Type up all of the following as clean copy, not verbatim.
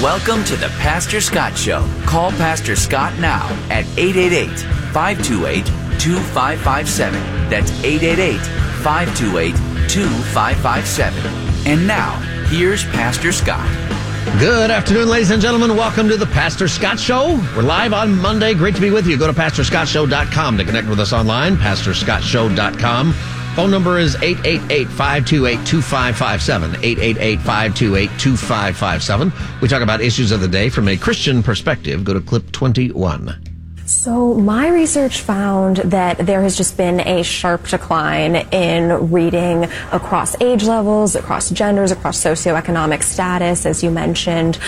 Welcome to the Pastor Scott Show. Call Pastor Scott now at 888-528-2557. That's 888-528-2557. And now, here's Pastor Scott. Good afternoon, ladies and gentlemen. Welcome to the Pastor Scott Show. We're live on Monday. Great to be with you. Go to PastorScottShow.com to connect with us online, PastorScottShow.com. Phone number is 888-528-2557, 888-528-2557. We talk about issues of the day from a Christian perspective. Go to clip 21. So my research found that there has just been a sharp decline in reading across age levels, across genders, across socioeconomic status, as you mentioned.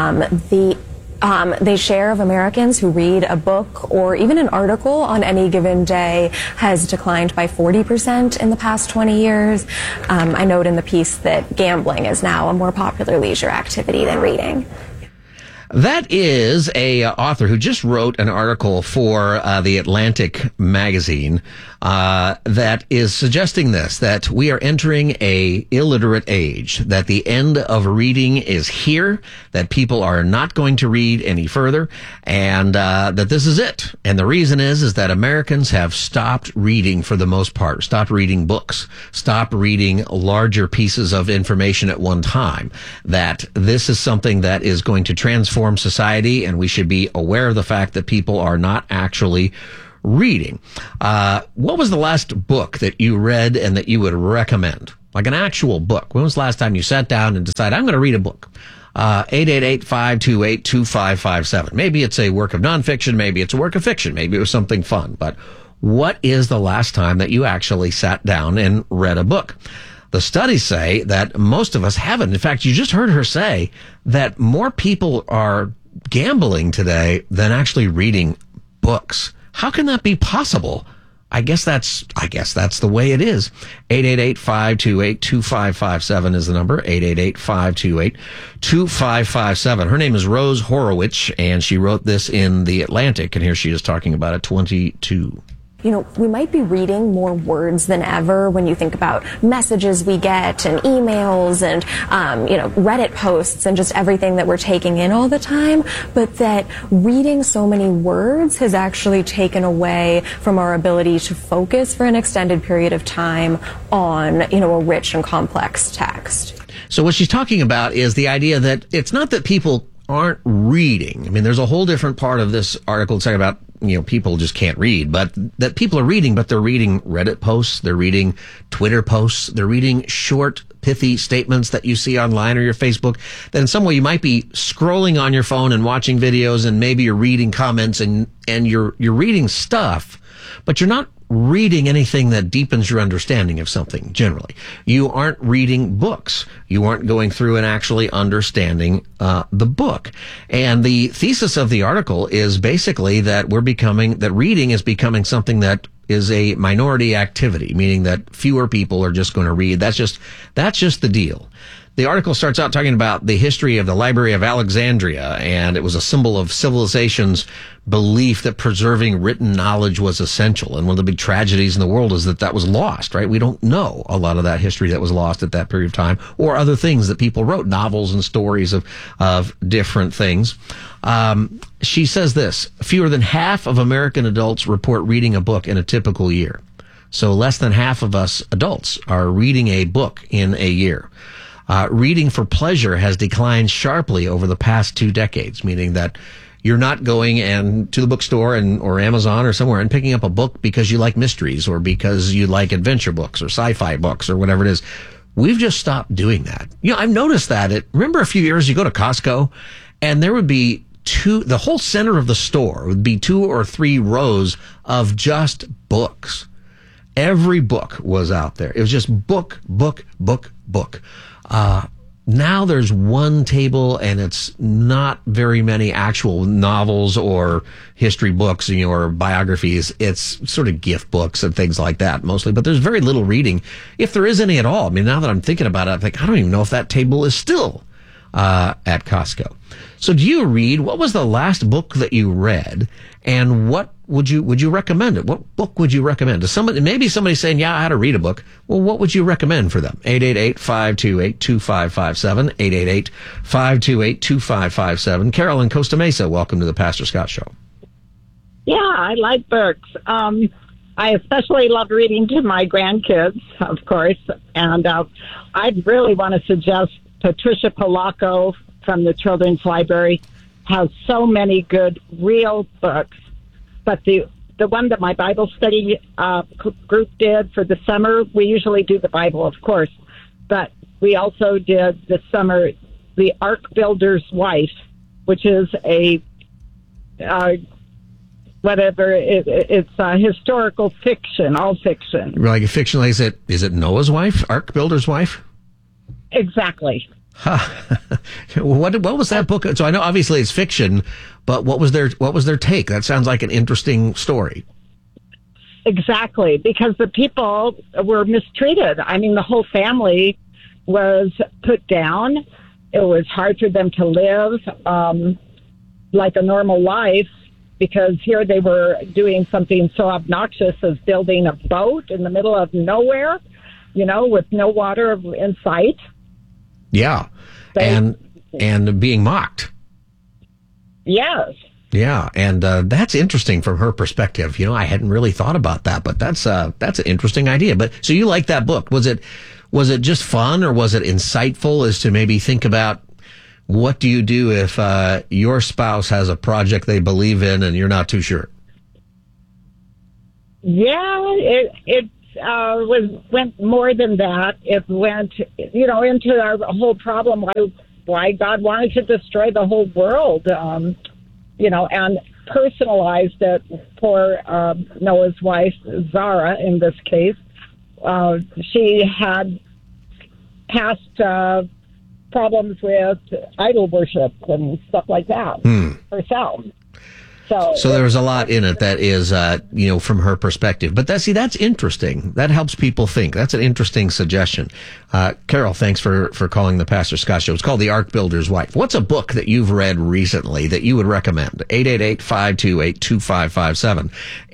The share of Americans who read a book or even an article on any given day has declined by 40% in the past 20 years. I note in the piece that gambling is now a more popular leisure activity than reading. That is a author who just wrote an article for the Atlantic magazine that is suggesting this, that we are entering a illiterate age, that the end of reading is here, that people are not going to read any further, and that this is it. And the reason is that Americans have stopped reading for the most part, stopped reading books, stopped reading larger pieces of information at one time, that this is something that is going to transform society, and we should be aware of the fact that people are not actually reading. What was the last book that you read and that you would recommend? Like an actual book. When was the last time you sat down and decided, I'm going to read a book? 888-528-2557. Maybe it's a work of nonfiction. Maybe it's a work of fiction. Maybe it was something fun. But what is the last time that you actually sat down and read a book? The studies say that most of us haven't. In fact, you just heard her say that more people are gambling today than actually reading books. How can that be possible? I guess that's the way it is. 888-528-2557 is the number. 888-528-2557. Her name is Rose Horowitz, and she wrote this in The Atlantic, and here she is talking about it, 22. You know, we might be reading more words than ever when you think about messages we get and emails and, Reddit posts and just everything that we're taking in all the time, but that reading so many words has actually taken away from our ability to focus for an extended period of time on, a rich and complex text. So what she's talking about is the idea that it's not that people aren't reading. I mean, there's a whole different part of this article talking about, people just can't read, but that people are reading, but they're reading Reddit posts, they're reading Twitter posts, they're reading short, pithy statements that you see online or your Facebook, that in some way you might be scrolling on your phone and watching videos, and maybe you're reading comments and you're reading stuff, but you're not reading anything that deepens your understanding of something generally. You aren't reading books. You aren't going through and actually understanding the book. And the thesis of the article is basically that reading is becoming something that is a minority activity, meaning that fewer people are just going to read. That's just the deal. The article starts out talking about the history of the Library of Alexandria, and it was a symbol of civilization's belief that preserving written knowledge was essential. And one of the big tragedies in the world is that was lost, right? We don't know a lot of that history that was lost at that period of time, or other things that people wrote, novels and stories of different things. She says this: fewer than half of American adults report reading a book in a typical year. So less than half of us adults are reading a book in a year. Reading for pleasure has declined sharply over the past 2 decades, meaning that you're not going to the bookstore or Amazon or somewhere and picking up a book because you like mysteries or because you like adventure books or sci-fi books or whatever it is. We've just stopped doing that. I've noticed that. Remember a few years you go to Costco and there would be the whole center of the store would be 2 or 3 rows of just books. Every book was out there. It was just book, book, book, book. Now there's one table and it's not very many actual novels or history books, or biographies. It's sort of gift books and things like that mostly, but there's very little reading, if there is any at all. I mean, now that I'm thinking about it, I think, I don't even know if that table is still at Costco. So do you read? What was the last book that you read, and what would you recommend it? What book would you recommend to somebody? Maybe somebody's saying, yeah, I had to read a book. Well, what would you recommend for them? 888-528-2557, 888-528-2557. Carol in Costa Mesa, welcome to the Pastor Scott Show. Yeah, I like books. I especially love reading to my grandkids, of course, and I really want to suggest Patricia Polacco from the Children's Library has so many good, real books. But the one that my Bible study group did for the summer, we usually do the Bible, of course, but we also did this summer The Ark Builder's Wife, which is a it's historical fiction, all fiction. Like a fiction, is it Noah's wife, Ark Builder's Wife? Exactly. What was that book? So I know obviously it's fiction, but what was their take? That sounds like an interesting story. Exactly, because the people were mistreated. I mean, the whole family was put down. It was hard for them to live like a normal life, because here they were doing something so obnoxious as building a boat in the middle of nowhere, with no water in sight. Yeah, and being mocked. Yes. Yeah, and that's interesting from her perspective. I hadn't really thought about that, but that's an interesting idea. But so you like that book? Was it just fun, or was it insightful as to maybe think about what do you do if your spouse has a project they believe in and you're not too sure? Yeah, it went more than that. It went, into our whole problem, why God wanted to destroy the whole world, and personalized it for Noah's wife, Zara, in this case. She had past problems with idol worship and stuff like that herself. So there was a lot in it that is, from her perspective. But that's interesting. That helps people think. That's an interesting suggestion. Carol, thanks for calling the Pastor Scott Show. It's called The Ark Builder's Wife. What's a book that you've read recently that you would recommend? 888-528-2557.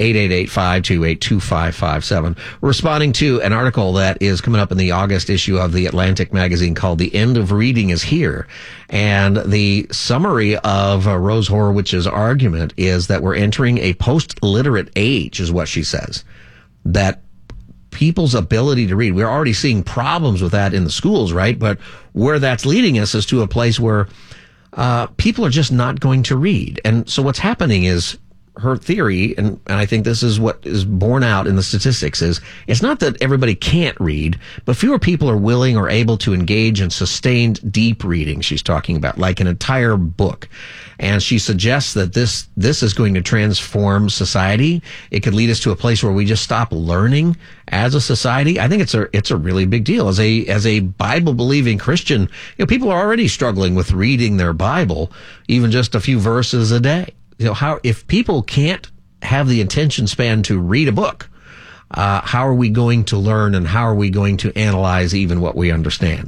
888-528-2557. Responding to an article that is coming up in the August issue of the Atlantic magazine called The End of Reading is Here. And the summary of Rose Horowitz's argument is that we're entering a post-literate age, is what she says. That people's ability to read, we're already seeing problems with that in the schools, right? But where that's leading us is to a place where people are just not going to read. And so what's happening is, her theory, and I think this is what is borne out in the statistics, is it's not that everybody can't read, but fewer people are willing or able to engage in sustained deep reading, she's talking about, like an entire book. And she suggests that this is going to transform society. It could lead us to a place where we just stop learning as a society. I think it's a really big deal. As a Bible-believing Christian, people are already struggling with reading their Bible, even just a few verses a day. If people can't have the attention span to read a book, how are we going to learn, and how are we going to analyze even what we understand?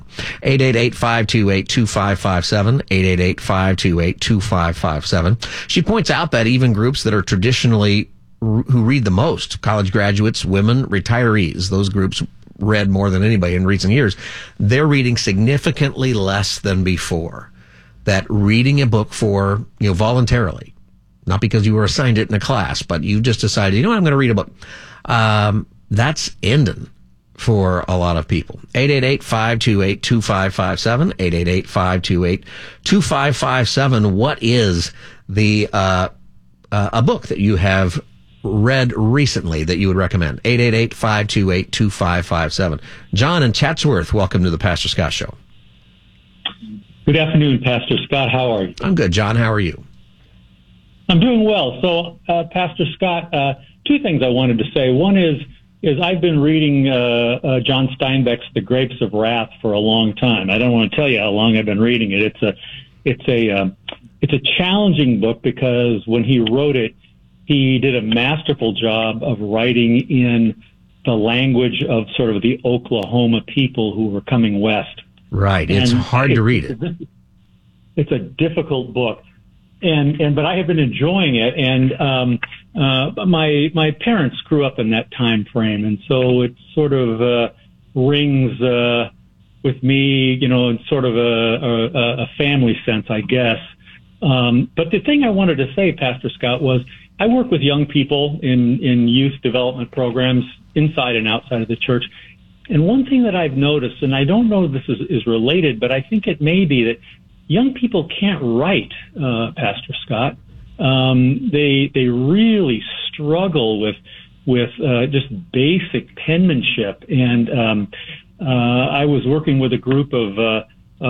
888-528-2557, 888-528-2557. She points out that even groups that are traditionally who read the most, college graduates, women, retirees, those groups read more than anybody in recent years, they're reading significantly less than before. That reading a book for, voluntarily, not because you were assigned it in a class, but you just decided, I'm going to read a book. That's ending for a lot of people. 888-528-2557, 888-528-2557. What is the a book that you have read recently that you would recommend? 888-528-2557. John in Chatsworth, welcome to the Pastor Scott Show. Good afternoon, Pastor Scott. How are you? I'm good, John. How are you? I'm doing well. So, Pastor Scott, two things I wanted to say. One is I've been reading John Steinbeck's The Grapes of Wrath for a long time. I don't want to tell you how long I've been reading it. It's a challenging book because when he wrote it, he did a masterful job of writing in the language of sort of the Oklahoma people who were coming west. Right. It's hard to read it. it's a difficult book. But I have been enjoying it, and my parents grew up in that time frame, and so it sort of rings with me, in sort of a family sense, I guess. But the thing I wanted to say, Pastor Scott, was I work with young people in youth development programs inside and outside of the church, and one thing that I've noticed, and I don't know if this is related, but I think it may be that young people can't write, Pastor Scott. They really struggle with just basic penmanship. And I was working with a group of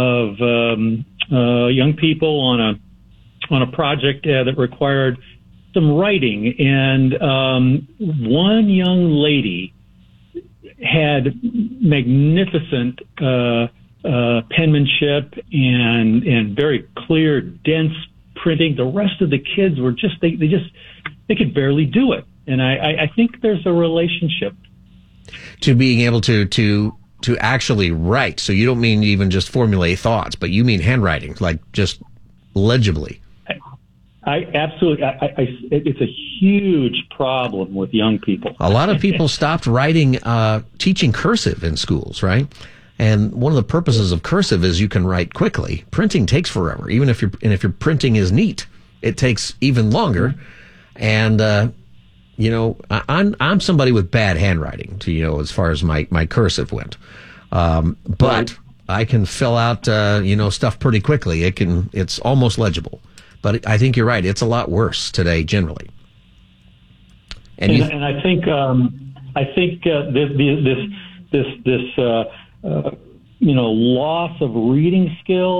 young people on a project that required some writing. And one young lady had magnificent penmanship and very clear, dense printing. The rest of the kids were just they could barely do it. And I think there's a relationship to being able to actually write. So you don't mean even just formulate thoughts, but you mean handwriting, like just legibly. I absolutely. It's a huge problem with young people. A lot of people stopped writing, teaching cursive in schools, right? And one of the purposes of cursive is you can write quickly. Printing takes forever. Even if your printing is neat, it takes even longer. And I'm somebody with bad handwriting, as far as my cursive went. But I can fill out stuff pretty quickly. It's almost legible. But I think you're right. It's a lot worse today generally. And I think this loss of reading skill